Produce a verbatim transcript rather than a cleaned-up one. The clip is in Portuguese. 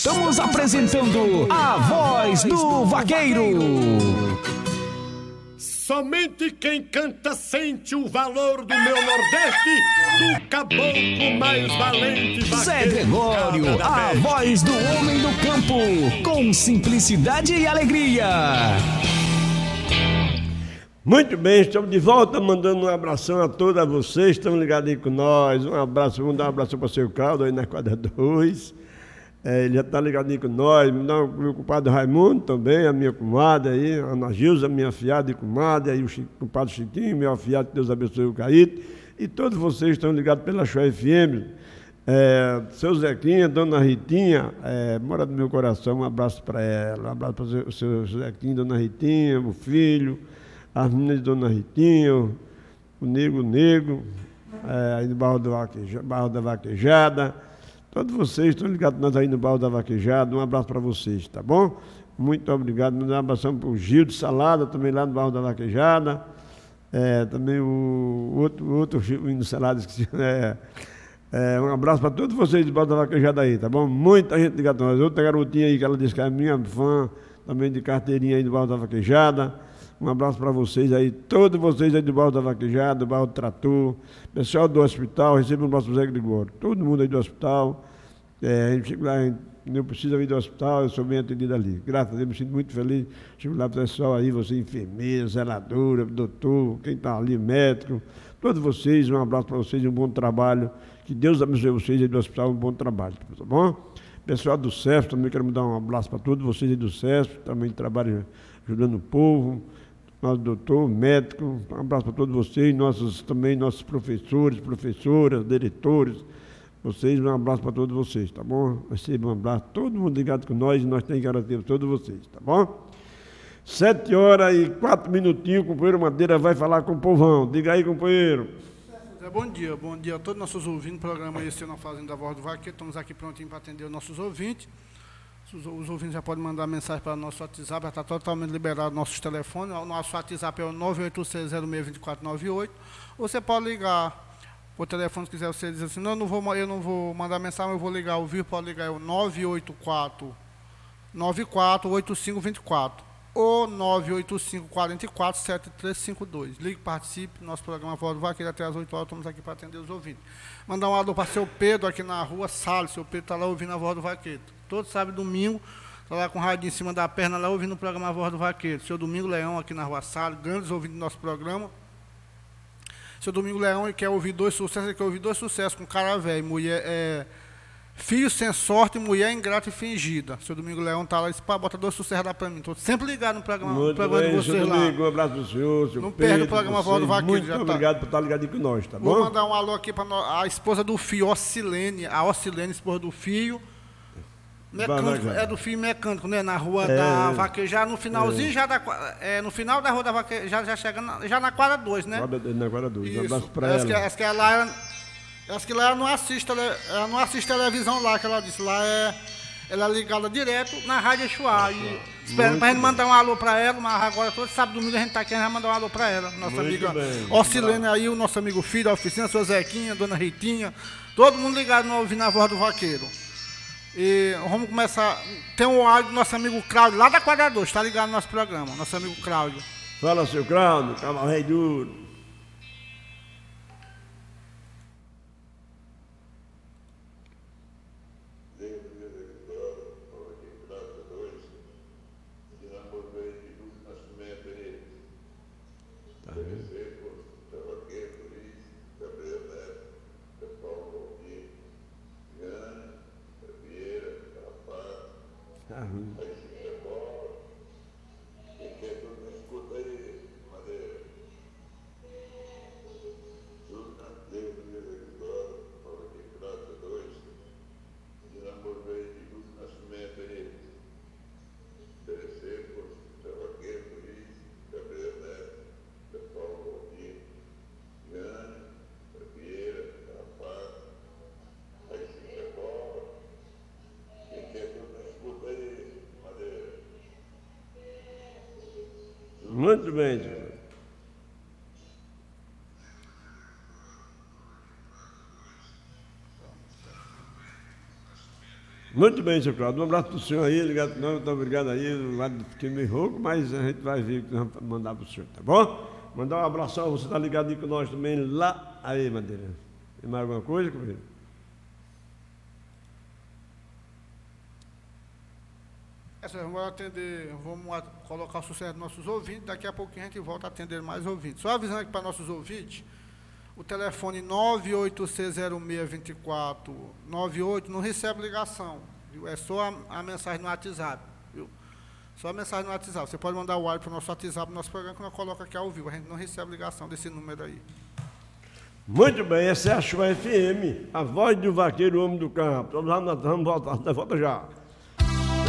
Estamos apresentando a Voz do Vaqueiro. Somente quem canta sente o valor do meu Nordeste, do caboclo mais valente. Zé Gregório, a voz do homem do campo, com simplicidade e alegria. Muito bem, estamos de volta, mandando um abração a todos vocês, estão ligados aí com nós. Um abraço, vamos dar um abraço para o seu Caldo aí na quadra dois. É, ele já está ligadinho com nós, o meu compadre Raimundo também, a minha comadre aí, a Ana Gilza, minha afilhada e comadre, aí o Chico, compadre Chiquinho, meu afilhado, que Deus abençoe o Caíto, e todos vocês estão ligados pela Show F M, é, seu Zequinha, dona Ritinha, é, mora no meu coração, um abraço para ela, um abraço para o seu, seu Zequinha, dona Ritinha, o filho, as meninas de dona Ritinha, o Nego Nego, é, aí no Barro, do Vaqueja, Barro da Vaquejada. Todos vocês estão ligados nós aí no Barro da Vaquejada, um abraço para vocês, tá bom? Muito obrigado, um abração para o Gil de Salada, também lá no Barro da Vaquejada, é, também o outro, outro Gil de Salada, esqueci, é, é, um abraço para todos vocês do Barro da Vaquejada aí, tá bom? Muita gente ligada nós, outra garotinha aí que ela disse que é minha fã, também de carteirinha aí do Barro da Vaquejada. Um abraço para vocês aí, todos vocês aí do Barro da Vaquejada, do Barro do Trator, pessoal do hospital, recebam um abraço do Zé Gregório, todo mundo aí do hospital, é, a gente chega lá, eu preciso vir do hospital, eu sou bem atendido ali, graças a Deus, me sinto muito feliz, chego lá, pessoal aí, você enfermeira, zeladora, doutor, quem está ali, médico, todos vocês, um abraço para vocês, um bom trabalho, que Deus abençoe vocês aí do hospital, um bom trabalho, tá bom? Pessoal do C E S P, também quero mandar um abraço para todos vocês aí do C E S P, também trabalham ajudando o povo, nosso doutor, médico, um abraço para todos vocês, nossos, também nossos professores, professoras, diretores, vocês, um abraço para todos vocês, tá bom? Receba um abraço, todo mundo ligado com nós e nós temos que agradecer a todos vocês, tá bom? Sete horas e quatro minutinhos, o companheiro Madeira vai falar com o povão. Diga aí, companheiro. É, bom dia, bom dia a todos nossos ouvintes, programa esse na Fazenda Voz do Vaqueiro, estamos aqui prontinhos para atender os nossos ouvintes. Os, os ouvintes já podem mandar mensagem para o nosso WhatsApp, já está totalmente liberado nossos telefones. O nosso WhatsApp é o nove oito seis zero seis dois quatro nove oito. Ou você pode ligar por telefone, se quiser, você diz assim, não, eu não vou, eu não vou mandar mensagem, eu vou ligar ao vivo, pode ligar, é o nove oito quatro nove quatro oito cinco dois quatro ou nove oito cinco quatro quatro sete três cinco dois. Ligue, participe, nosso programa Voz do Vaqueiro, até às oito horas, estamos aqui para atender os ouvintes. Mandar um alô para seu Pedro, aqui na rua Salles, seu Pedro está lá ouvindo a Voz do Vaqueiro. Todo sábado e domingo, está lá com o rádio em cima da perna, lá ouvindo o programa Voz do Vaqueiro. Seu Domingo Leão, aqui na rua Salles, grandes ouvintes do nosso programa. Seu Domingo Leão, ele quer ouvir dois sucessos, ele quer ouvir dois sucessos com cara velho, mulher, é, filho sem sorte, mulher ingrata e fingida. Seu Domingo Leão está lá e disse, pá, bota dois sucessos lá para mim. Estou sempre ligado no programa, no programa bem, de vocês lá. Domingo, um abraço para o senhor, seu Não Pedro, perde o programa Voz do Vaqueiro. Muito já obrigado tá. por estar ligado com nós, tá Vou bom? mandar um alô aqui para a esposa do Fio, Ocilene, a Ocilene, esposa do Fio. Mecânico, é do fio mecânico, né? Na rua é, da Vaquejada, no finalzinho é. já da é, no final da rua da Vaquejada, já chega na, já na quadra dois, né? Na quadra dois, um abraço pra ela. ela. Acho que ela, acho que lá ela não assiste, ela não assiste televisão lá, que ela disse, lá é, ela é ligada direto na Rádio Exuá. E esperando pra gente mandar um alô pra ela, mas agora todo sábado domingo a gente tá aqui, a gente vai mandar um alô pra ela. Nossa Muito amiga Ocilene aí, o nosso amigo Filho da oficina, sua Zequinha, dona Ritinha, todo mundo ligado no ouvindo a Voz do Vaqueiro. E vamos começar. Tem um áudio do nosso amigo Cláudio, lá da quadra dois, está ligado no nosso programa, nosso amigo Cláudio. Fala, seu Cláudio, cavalo rei duro. Tá vendo? Muito bem, senhor. Muito bem, seu Cláudio. Um abraço para o senhor aí, ligado não, muito obrigado aí, o lado fiquei meio rouco, mas a gente vai ver o que nós vamos mandar para o senhor, tá bom? Mandar um abração, você está ligado aí com nós também lá. Aí, Madeira. Tem mais alguma coisa, companheiro? É, senhor, vamos atender, vamos a- colocar o sucesso dos nossos ouvintes, daqui a pouquinho a gente volta a atender mais ouvintes. Só avisando aqui para nossos ouvintes, o telefone nove oito seis zero seis dois quatro nove oito não recebe ligação, viu? É só a, a mensagem no WhatsApp, viu? Só a mensagem no WhatsApp. Você pode mandar o áudio para o nosso WhatsApp, no nosso programa, que nós colocamos aqui ao vivo. A gente não recebe ligação desse número aí. Muito bem, essa é a Chuva F M, a voz do vaqueiro, o homem do campo. Vamos lá, nós vamos voltar, volta já.